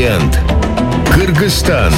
легенд. Кыргызстан.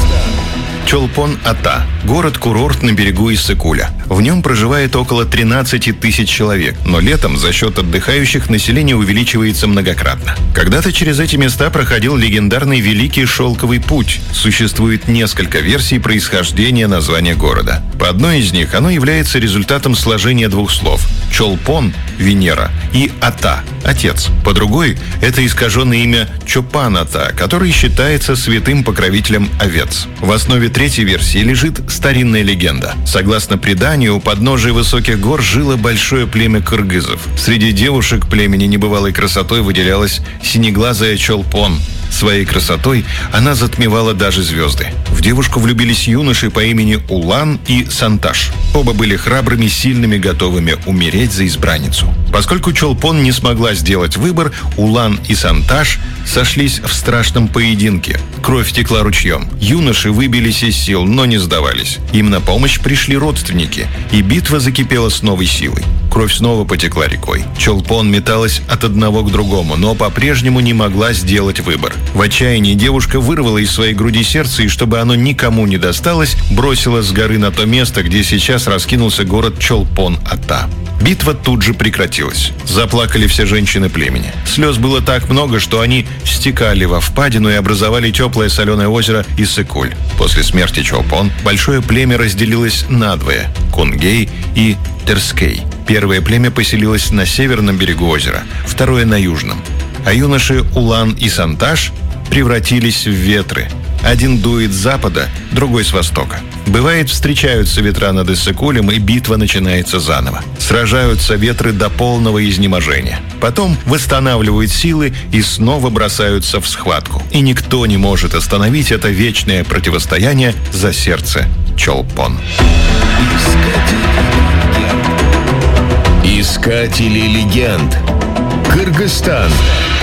Чолпон-Ата – город-курорт на берегу Иссык-Куля. В нем проживает около 13 тысяч человек, но летом за счет отдыхающих население увеличивается многократно. Когда-то через эти места проходил легендарный Великий Шелковый путь. Существует несколько версий происхождения названия города. По одной из них оно является результатом сложения двух слов – Чолпон – Венера и Ата – Отец. По другой – это искаженное имя Чопан-Ата, который считается святым покровителем овец. В основе третьей версии лежит старинная легенда. Согласно преданию, у подножия высоких гор жило большое племя кыргызов. Среди девушек племени небывалой красотой выделялась синеглазая Чолпон. Своей красотой она затмевала даже звезды. В девушку влюбились юноши по имени Улан и Санташ. Оба были храбрыми, сильными, готовыми умереть за избранницу. Поскольку Чолпон не смогла сделать выбор, Улан и Санташ сошлись в страшном поединке. Кровь текла ручьем. Юноши выбились из сил, но не сдавались. Им на помощь пришли родственники, и битва закипела с новой силой. Кровь снова потекла рекой. Чолпон металась от одного к другому, но по-прежнему не могла сделать выбор. В отчаянии девушка вырвала из своей груди сердце и, чтобы оно никому не досталось, бросила с горы на то место, где сейчас раскинулся город Чолпон-Ата. Битва тут же прекратилась. Заплакали все женщины племени. Слез было так много, что они стекали во впадину и образовали теплое соленое озеро Иссык-Куль. После смерти Чолпон большое племя разделилось надвое – Кунгей и Терскей. Первое племя поселилось на северном берегу озера, второе – на южном. А юноши Улан и Санташ превратились в ветры. Один дует с запада, другой с востока. Бывает, встречаются ветра над Иссык-Кулем, и битва начинается заново. Сражаются ветры до полного изнеможения. Потом восстанавливают силы и снова бросаются в схватку. И никто не может остановить это вечное противостояние за сердце Чолпон. Искатели легенд. Кыргызстан.